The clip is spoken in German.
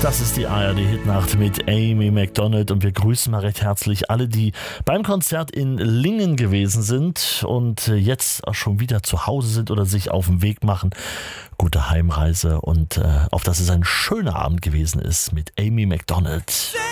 Das ist die ARD-Hitnacht mit Amy Macdonald und wir grüßen mal recht herzlich alle, die beim Konzert in Lingen gewesen sind und jetzt auch schon wieder zu Hause sind oder sich auf den Weg machen. Gute Heimreise und auf dass es ein schöner Abend gewesen ist mit Amy Macdonald.